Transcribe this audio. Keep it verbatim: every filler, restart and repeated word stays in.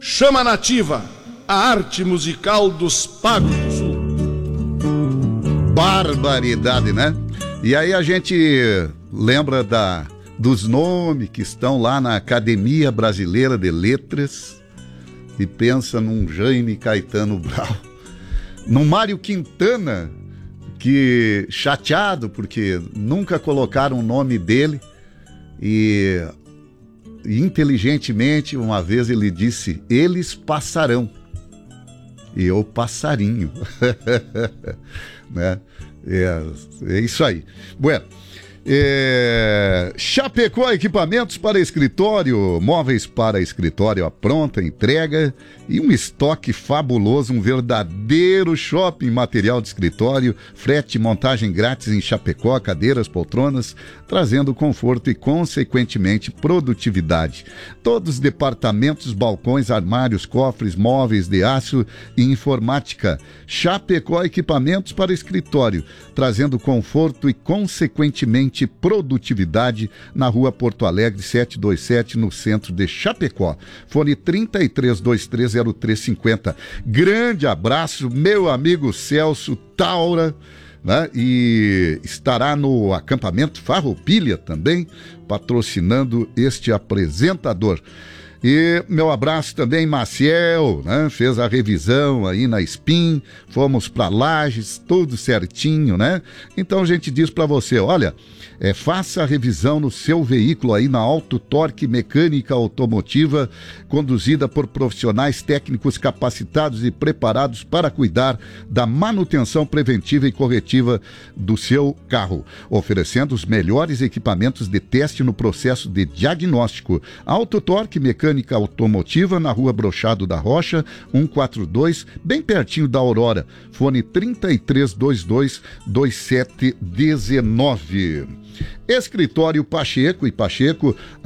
Chama Nativa, a arte musical dos Pagos do Sul. Barbaridade, né? E aí a gente lembra da, dos nomes que estão lá na Academia Brasileira de Letras e pensa num Jaime Caetano Brau, num Mário Quintana, que chateado porque nunca colocaram o nome dele e, e inteligentemente uma vez ele disse: eles passarão e eu passarinho. Né? É, é isso aí. Bueno, é, Chapecó Equipamentos para escritório, móveis para escritório à pronta entrega e um estoque fabuloso, um verdadeiro shopping material de escritório, frete e montagem grátis em Chapecó, cadeiras, poltronas, trazendo conforto e consequentemente produtividade. Todos os departamentos, balcões, armários, cofres, móveis de aço e informática. Chapecó Equipamentos para escritório, trazendo conforto e consequentemente produtividade na rua Porto Alegre setecentos e vinte e sete, no centro de Chapecó. Fone trinta e três, vinte e três, zero três cinquenta. Grande abraço, meu amigo Celso Taura, né? E estará no acampamento Farroupilha também, patrocinando este apresentador. E meu abraço também, Maciel, né? Fez a revisão aí na Spin, fomos para Lages, tudo certinho, né? Então a gente diz para você, olha, é, faça a revisão no seu veículo aí na Auto Torque Mecânica Automotiva, conduzida por profissionais técnicos capacitados e preparados para cuidar da manutenção preventiva e corretiva do seu carro, oferecendo os melhores equipamentos de teste no processo de diagnóstico. Auto Torque Mecânica Automotiva, na rua Brochado da Rocha, cento e quarenta e dois, bem pertinho da Aurora. Fone trinta e três, vinte e dois, vinte e sete, dezenove. Escritório Pacheco e Pacheco,